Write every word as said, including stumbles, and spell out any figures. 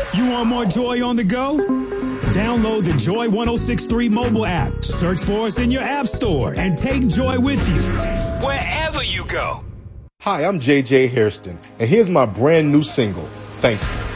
You want more joy on the go? Download the Joy ten sixty-three mobile app. Search for us in your app store and take Joy with you wherever you go. Hi, I'm J J Hairston, and here's my brand new single, Thank You.